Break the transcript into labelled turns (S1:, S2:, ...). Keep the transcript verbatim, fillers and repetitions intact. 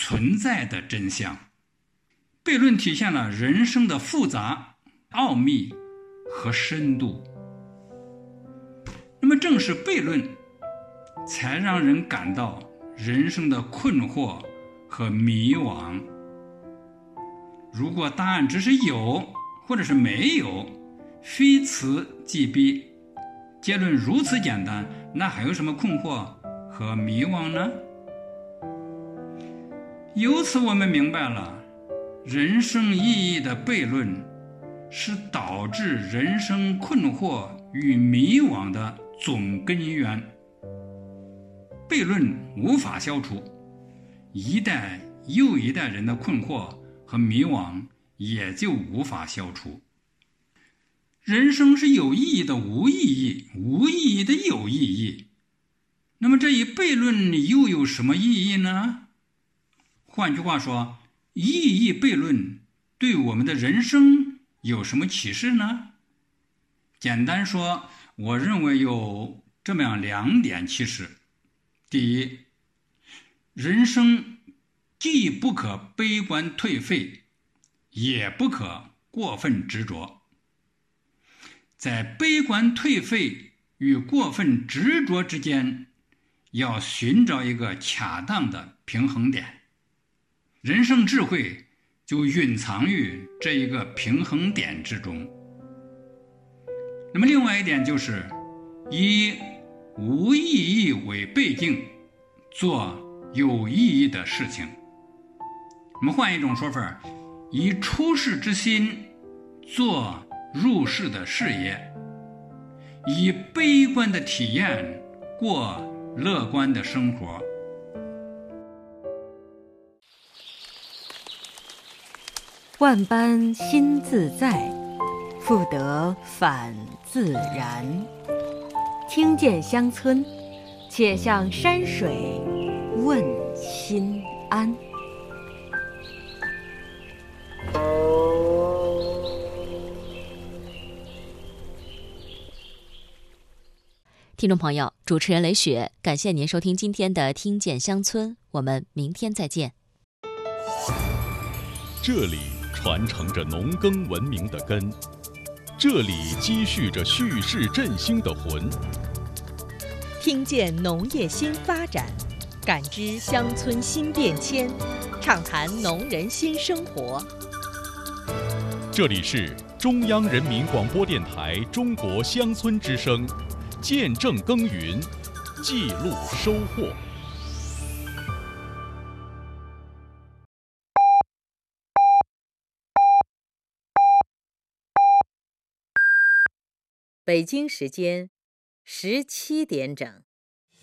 S1: 存在的真相。悖论体现了人生的复杂、奥秘和深度。那么正是悖论，才让人感到人生的困惑和迷惘。如果答案只是有或者是没有，非此即彼，结论如此简单，那还有什么困惑和迷惘呢？由此我们明白了，人生意义的悖论是导致人生困惑与迷惘的总根源。悖论无法消除，一代又一代人的困惑和迷惘也就无法消除。人生是有意义的无意义，无意义的有意义。那么这一悖论又有什么意义呢？换句话说，意义悖论对我们的人生有什么启示呢？简单说，我认为有这么样两点启示。第一，人生既不可悲观颓废，也不可过分执着。在悲观颓废与过分执着之间，要寻找一个恰当的平衡点。人生智慧就蕴藏于这一个平衡点之中。那么另外一点就是，以无意义为背景，做有意义的事情。我们换一种说法，以出世之心做入世的事业，以悲观的体验过乐观的生活。
S2: 万般心自在，复得返自然。听见乡村，且向山水问心安。
S3: 听众朋友，主持人雷雪，感谢您收听今天的《听见乡村》，我们明天再见。
S4: 这里传承着农耕文明的根，这里积蓄着蓄势振兴的魂。
S5: 听见农业新发展，感知乡村新变迁，畅谈农人新生活。
S4: 这里是中央人民广播电台中国乡村之声，见证耕耘，记录收获。
S5: 北京时间十七点整。